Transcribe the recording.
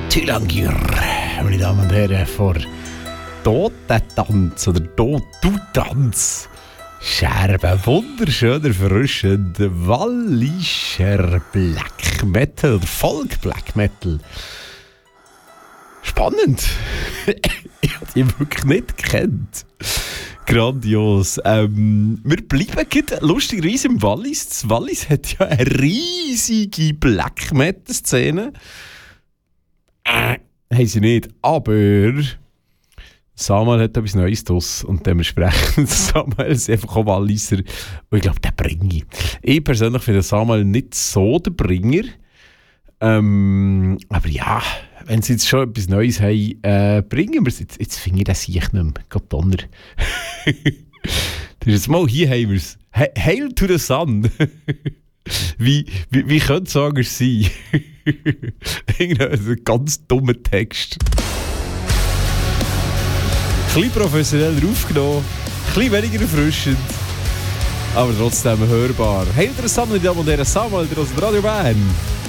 Tülangür, meine Damen und Herren, vor Totentanz oder Totutanz. Scherben, wunderschöner, frischender, wallischer Black Metal oder Folk Black Metal. Spannend. Ich habe die wirklich nicht gekannt. Grandios. Wir bleiben lustigerweise im Wallis. Das Wallis hat ja eine riesige Black Metal Szene. Haben sie nicht, aber Samuel hat etwas Neues draus und dementsprechend Samuel ist einfach auch Walliser und ich glaube, der Bringer. Ich persönlich finde Samuel nicht so der Bringer, aber ja, wenn sie jetzt schon etwas Neues haben, bringen wir es. Jetzt finde ich das nicht mehr. Gott Donner. Das ist mal, hier haben wir es. Hail to the sun. Wie könnte es anders sein? Ein ganz dummer Text. Ein bisschen professioneller aufgenommen, ein bisschen weniger erfrischend, aber trotzdem hörbar. Hail to the sun, meine Damen und Herren, Samuel, der aus Radio Bern.